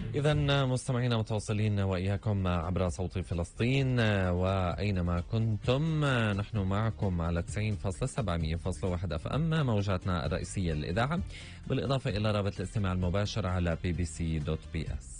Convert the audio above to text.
إذا مستمعينا متواصلين وإياكم عبر صوت فلسطين وأينما كنتم، نحن معكم على 90.7 100.1 اف ام موجاتنا الرئيسية للإذاعة، بالإضافة إلى رابط الاستماع المباشر على bbc.bs.